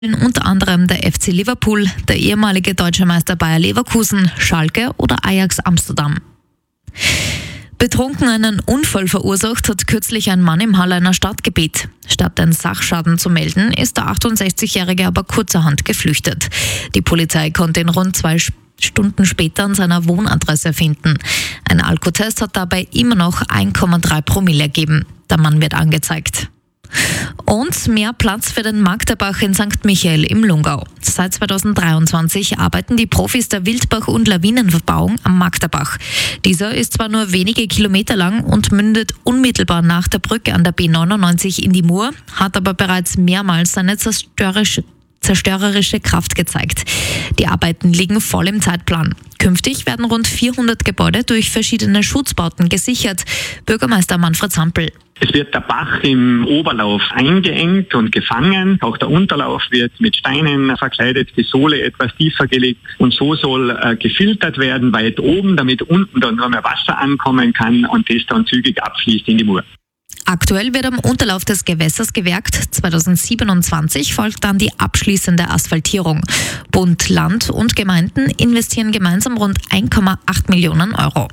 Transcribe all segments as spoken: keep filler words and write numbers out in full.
Unter anderem der F C Liverpool, der ehemalige deutsche Meister Bayer Leverkusen, Schalke oder Ajax Amsterdam. Betrunken einen Unfall verursacht hat kürzlich ein Mann im Halleiner Stadtgebiet. Statt den Sachschaden zu melden, ist der achtundsechzigjährige aber kurzerhand geflüchtet. Die Polizei konnte ihn rund zwei Stunden später an seiner Wohnadresse finden. Ein Alkotest hat dabei immer noch eins Komma drei Promille ergeben. Der Mann wird angezeigt. Und mehr Platz für den Magderbach in Sankt Michael im Lungau. Seit zweitausenddreiundzwanzig arbeiten die Profis der Wildbach- und Lawinenverbauung am Magderbach. Dieser ist zwar nur wenige Kilometer lang und mündet unmittelbar nach der Brücke an der B neunundneunzig in die Mur, hat aber bereits mehrmals seine zerstörerische zerstörerische Kraft gezeigt. Die Arbeiten liegen voll im Zeitplan. Künftig werden rund vierhundert Gebäude durch verschiedene Schutzbauten gesichert. Bürgermeister Manfred Sampel. Es wird der Bach im Oberlauf eingeengt und gefangen. Auch der Unterlauf wird mit Steinen verkleidet, die Sohle etwas tiefer gelegt. Und so soll äh, gefiltert werden weit oben, damit unten dann nur mehr Wasser ankommen kann und das dann zügig abfließt in die Mur. Aktuell wird am Unterlauf des Gewässers gewerkt. zweitausendsiebenundzwanzig folgt dann die abschließende Asphaltierung. Bund, Land und Gemeinden investieren gemeinsam rund eins Komma acht Millionen Euro.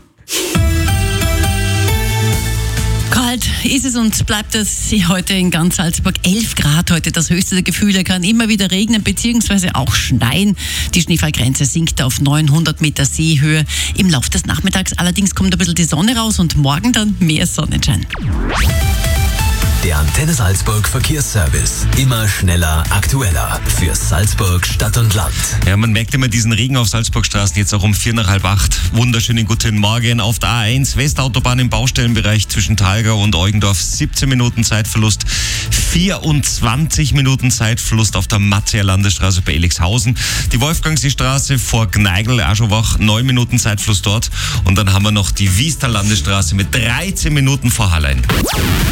Kalt ist es und bleibt es heute in ganz Salzburg. elf Grad heute, das höchste der Gefühle. Kann immer wieder regnen bzw. auch schneien. Die Schneefallgrenze sinkt auf neunhundert Meter Seehöhe. Im Laufe des Nachmittags allerdings kommt ein bisschen die Sonne raus und morgen dann mehr Sonnenschein. Der Antenne Salzburg Verkehrsservice. Immer schneller, aktueller. Für Salzburg, Stadt und Land. Ja, man merkt immer diesen Regen auf Salzburgstraßen jetzt auch um vier nach halb acht. Wunderschönen guten Morgen auf der A eins Westautobahn im Baustellenbereich zwischen Thalgau und Eugendorf. siebzehn Minuten Zeitverlust. vierundzwanzig Minuten Zeitverlust auf der Matzier Landesstraße bei Elixhausen. Die Wolfgangseestraße vor Gneigl, Aschowach, neun Minuten Zeitverlust dort. Und dann haben wir noch die Wiester Landesstraße mit dreizehn Minuten vor Hallein.